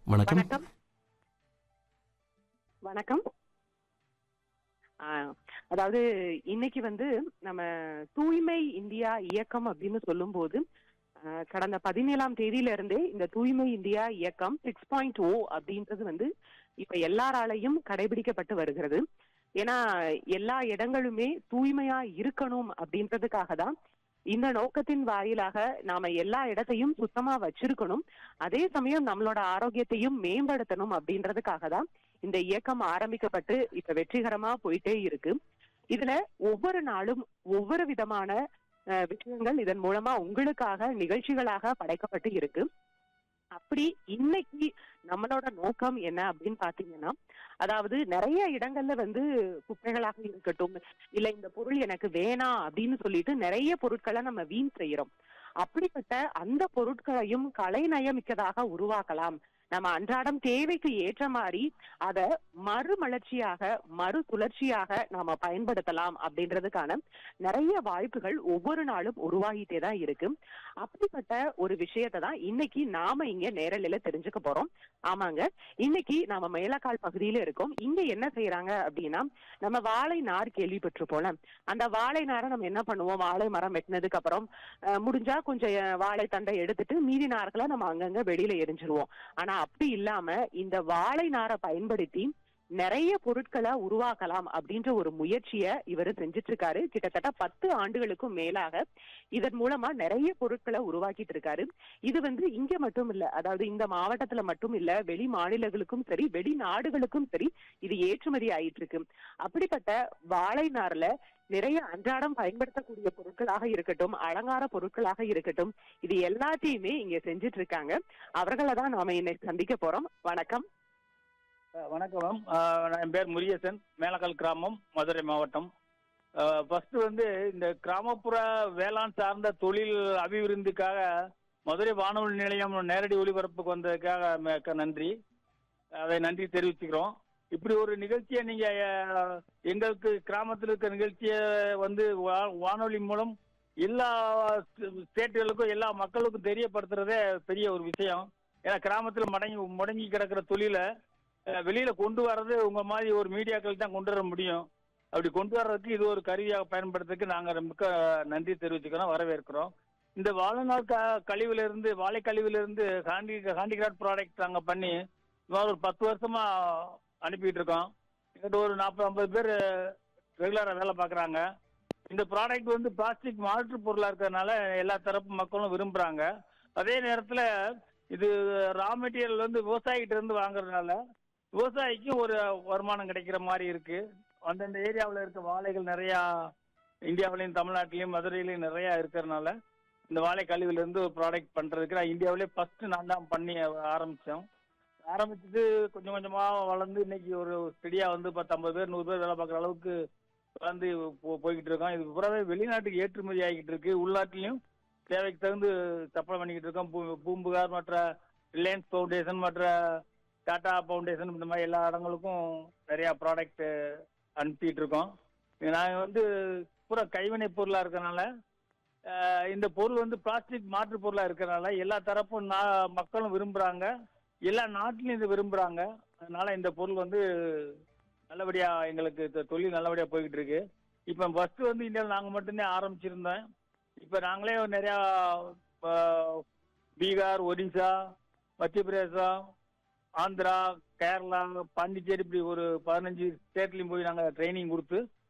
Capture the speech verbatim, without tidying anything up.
வணக்கம். வணக்கம். வணக்கம். ஆ, அதாவது இன்னைக்கு வந்து நம்ம தூய்மை இந்தியா இயக்கம் அப்படின்னு சொல்லும்போது ஆ, கடந்த பதினேழாம் தேதியில இருந்தே இந்த தூய்மை இந்தியா இயக்கம் சிக்ஸ் பாயிண்ட் ஓ அப்படின்றது வந்து இப்ப எல்லாராலையும் கடைபிடிக்கப்பட்டு வருகிறது. ஏன்னா எல்லா இடங்களுமே தூய்மையா இருக்கணும் அப்படின்றதுக்காக தான் இந்த நோக்கத்தின் வாயிலாக நாம எல்லா இடத்தையும் சுத்தமா வச்சிருக்கணும், அதே சமயம் நம்மளோட ஆரோக்கியத்தையும் மேம்படுத்தணும் அப்படின்றதுக்காக தான் இந்த இயக்கம் ஆரம்பிக்கப்பட்டு இப்ப வெற்றிகரமா போயிட்டே இருக்கு. இதுல ஒவ்வொரு நாளும் ஒவ்வொரு விதமான அஹ், விஷயங்கள் இதன் மூலமா உங்களுக்காக நிகழ்ச்சிகளாக படைக்கப்பட்டு இருக்கு. அப்படி இன்னைக்கு நம்மளோட நோக்கம் என்ன அப்படின்னு பாத்தீங்கன்னா, அதாவது நிறைய இடங்கள்ல வந்து குப்பைகளாக இருக்கட்டும், இல்ல இந்த பொருள் எனக்கு வேணாம் அப்படின்னு சொல்லிட்டு நிறைய பொருட்களை நம்ம வீண் செய்யறோம். அப்படிப்பட்ட அந்த பொருட்களையும் கலைநயமிக்கதாக உருவாக்கலாம். நம்ம அன்றாடம் தேவைக்கு ஏற்ற மாதிரி அத மறுமலர்ச்சியாக மறு சுழற்சியாக நாம பயன்படுத்தலாம் அப்படின்றதுக்கான நிறைய வாய்ப்புகள் ஒவ்வொரு நாளும் உருவாகிட்டே தான் இருக்கு. அப்படிப்பட்ட ஒரு விஷயத்தை தான் இன்னைக்கு நாம இங்க நேரலையில தெரிஞ்சுக்க போறோம். ஆமாங்க, இன்னைக்கு நாம மேலக்கால் பகுதியில இருக்கோம். இங்க என்ன செய்யறாங்க அப்படின்னா, நம்ம வாழை நார் கேள்விப்பட்டு போல, அந்த வாழை நாரை நம்ம என்ன பண்ணுவோம், வாழை மரம் வெட்டினதுக்கு அப்புறம் அஹ், முடிஞ்சா கொஞ்சம் அஹ், வாழை தண்டை எடுத்துட்டு மீதி நார்களை நம்ம அங்கங்க வெளியில எரிஞ்சிருவோம். ஆனா அப்படி இல்லாம இந்த வாழை நாரை பயன்படுத்தி நிறைய பொருட்களை உருவாக்கலாம் அப்படின்ற ஒரு முயற்சியை இவர் செஞ்சிட்டு இருக்காரு. கிட்டத்தட்ட பத்து ஆண்டுகளுக்கும் மேலாக இதன் மூலமா நிறைய பொருட்களை உருவாக்கிட்டு இருக்காரு. இது வந்து இங்க மட்டும் இல்ல, அதாவது இந்த மாவட்டத்துல மட்டும் இல்ல, வெளி மாநிலங்களுக்கும் சரி வெளிநாடுகளுக்கும் சரி இது ஏற்றுமதி ஆயிட்டு இருக்கு. அப்படிப்பட்ட வாழை நார்ல நிறைய அன்றாடம் பயன்படுத்தக்கூடிய பொருட்களாக இருக்கட்டும், அலங்கார பொருட்களாக இருக்கட்டும், இது எல்லாத்தையுமே இங்க செஞ்சிட்டு இருக்காங்க. அவர்களை தான் நாம இன்னைக்கு சந்திக்க போறோம். வணக்கம். அஹ் வணக்கம் மேம். அஹ் நான் என் பேர் முருகேசன், மேலக்கால் கிராமம், மதுரை மாவட்டம். ஃபர்ஸ்ட் வந்து இந்த கிராமப்புற வேளாண் சார்ந்த தொழில் அபிவிருத்திக்காக மதுரை வானொலி நிலையம் நேரடி ஒளிபரப்புக்கு வந்ததுக்காக மிக்க நன்றி. அதை நன்றி தெரிவிச்சுக்கிறோம். இப்படி ஒரு நிகழ்ச்சியை நீங்க அஹ், எங்களுக்கு கிராமத்தில் இருக்க நிகழ்ச்சியை வந்து வா- வானொலி மூலம் எல்லா ஸ்டேட்டுகளுக்கும் எல்லா மக்களுக்கும் தெரியப்படுத்துறதே பெரிய ஒரு விஷயம். ஏன்னா கிராமத்தில் மடங்கி முடங்கி கிடக்கிற தொழிலை அஹ் வெளியில கொண்டு வர்றது உங்க மாதிரி ஒரு மீடியாக்கள் தான் கொண்டு வர முடியும். அப்படி கொண்டு வர்றதுக்கு இது ஒரு கருவியாக பயன்படுத்துறதுக்கு நாங்க மிக்க நன்றி தெரிவிச்சுக்கிறோம், வரவேற்கிறோம். இந்த வாழைநாள் க கழிவுல இருந்து வாழை கழிவுல இருந்து ஹாண்டி ஹாண்டிகிராஃப்ட் ப்ராடக்ட் நாங்க பண்ணி சுமார் ஒரு பத்து வருஷமா அனுப்பிட்டு இருக்கோம். எங்கிட்ட ஒரு நாற்பது ஐம்பது பேர் ரெகுலரா வேலை பார்க்குறாங்க. இந்த ப்ராடக்ட் வந்து பிளாஸ்டிக் மாற்று பொருளா இருக்கிறதுனால எல்லா தரப்பு மக்களும் விரும்புறாங்க. அதே நேரத்துல இது ரா மெட்டீரியல் வந்து விவசாயிகிட்ட இருந்து வாங்குறதுனால விவசாயிக்கும் ஒரு வருமானம் கிடைக்கிற மாதிரி இருக்கு. அந்தந்த ஏரியாவில் இருக்க வாழைகள் நிறையா இந்தியாவிலையும் தமிழ்நாட்டிலையும் மதுரையிலையும் நிறையா இருக்கிறதுனால இந்த வாழை கழிவுல இருந்து ஒரு ப்ராடக்ட் பண்றதுக்கு நான் இந்தியாவிலே ஃபர்ஸ்ட் நான் தான் பண்ணி ஆரம்பித்தோம். ஆரம்பிச்சுட்டு கொஞ்சம் கொஞ்சமா வளர்ந்து இன்னைக்கு ஒரு ஸ்டெடியா வந்து பத்து ஐம்பது பேர் நூறு பேர் வேலை பார்க்குற அளவுக்கு வளர்ந்து போ- போய்கிட்டு இருக்கோம். இது பூராவே வெளிநாட்டுக்கு ஏற்றுமதி ஆகிக்கிட்டு இருக்கு. உள்நாட்டிலையும் தேவைக்கு தகுந்து சப்ளை பண்ணிக்கிட்டு இருக்கோம். பூ- பூம்புகார் மற்ற ரிலையன்ஸ் ஃபவுண்டேஷன் மற்ற டாடா ஃபவுண்டேஷன் இந்த மாதிரி எல்லா இடங்களுக்கும் நிறையா ப்ராடக்ட் அனுப்பிட்டு இருக்கோம். நாங்கள் வந்து பூரா கைவினை பொருளாக இருக்கறனால அஹ், இந்த பொருள் வந்து பிளாஸ்டிக் மாற்று பொருளாக இருக்கிறனால எல்லா தரப்பும் நா- மக்களும் விரும்புகிறாங்க, எல்லா நாட்டிலையும் இது விரும்புகிறாங்க. அதனால இந்த பொருள் வந்து நல்லபடியாக எங்களுக்கு இந்த தொழில் நல்லபடியாக போய்கிட்டு இருக்கு. இப்போ ஃபர்ஸ்ட் வந்து இந்தியாவில் நாங்கள் மட்டும்தான் ஆரம்பிச்சிருந்தோம். இப்போ நாங்களே நிறையா அஹ், பீகார், ஒடிசா, மத்திய பிரதேசம், ஆந்திரா, கேரளா, பாண்டிச்சேரி இப்படி ஒரு பதினஞ்சு ஸ்டேட்லையும் போய் நாங்கள் ட்ரைனிங் கொடுத்து